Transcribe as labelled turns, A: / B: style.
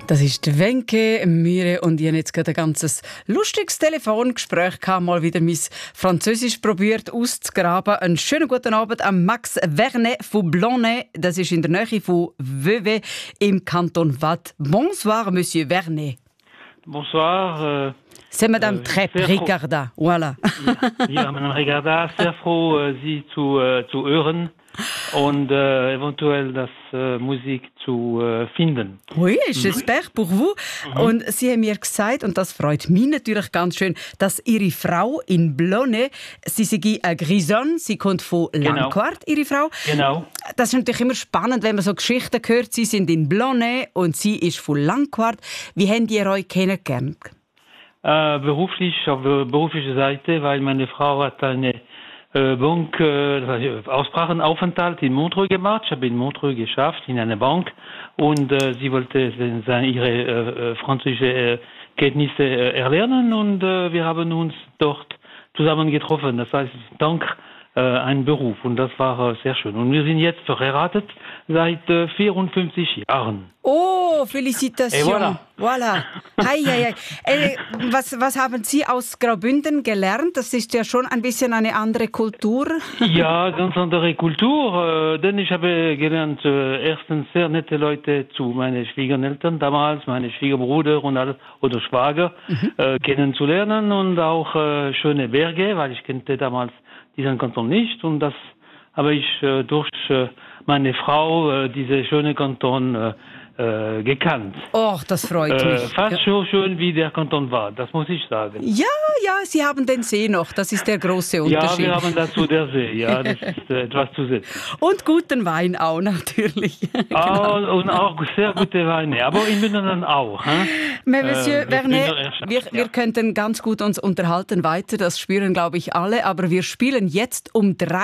A: Das ist Wenke Mühre und ich habe jetzt gerade ein ganz lustiges Telefongespräch gehabt, mal wieder mein Französisch probiert auszugraben. Einen schönen guten Abend an Max Vernet von Blonay. Das ist in der Nähe von Vevey im Kanton Waadt. Bonsoir, Monsieur Vernet.
B: Bonsoir.
A: C'est Madame Trepp, Ricarda. Voilà.
B: Ja, Madame Ricarda, sehr froh, Sie zu hören und eventuell das Musik zu finden.
A: Oui, j'espère pour vous. Und Sie haben mir gesagt, und das freut mich natürlich ganz schön, dass Ihre Frau in Blonay, sie sei eine Grisonne, sie kommt von Langquart, Ihre Frau.
B: Genau.
A: Das ist natürlich immer spannend, wenn man so Geschichten hört. Sie sind in Blonay und sie ist von Langquart. Wie habt ihr euch kennengelernt?
B: Beruflich, auf beruflicher Seite, weil meine Frau hat eine Bank, Aussprachenaufenthalt in Montreux gemacht. Ich habe in Montreux geschafft, in einer Bank. Und sie wollte ihre französische Kenntnisse erlernen. Und wir haben uns dort zusammen getroffen. Das heißt, dank ein Beruf. Und das war sehr schön. Und wir sind jetzt verheiratet seit 54 Jahren.
A: Oh, Félicitations. Voilà. Hei, hei, hei. Was haben Sie aus Graubünden gelernt? Das ist ja schon ein bisschen eine andere Kultur.
B: Ja, ganz andere Kultur. Denn ich habe gelernt, erstens sehr nette Leute zu meinen Schwiegereltern damals, meine Schwiegerbruder und alles, oder Schwager kennenzulernen und auch schöne Berge, weil ich kannte damals diesen Kanton nicht. Und das habe ich durch meine Frau, diese schöne Kanton, gekannt.
A: Och, das freut mich.
B: Fast so schön wie der Kanton war, das muss ich sagen.
A: Ja, Sie haben den See noch, das ist der große Unterschied.
B: Ja, wir haben dazu der See, ja, das ist etwas zusätzlich.
A: Und guten Wein auch, natürlich.
B: Genau. Und auch sehr gute Weine, aber in München auch.
A: Monsieur Vernet, wir könnten ganz gut uns unterhalten weiter, das spüren, glaube ich, alle, aber wir spielen jetzt um 3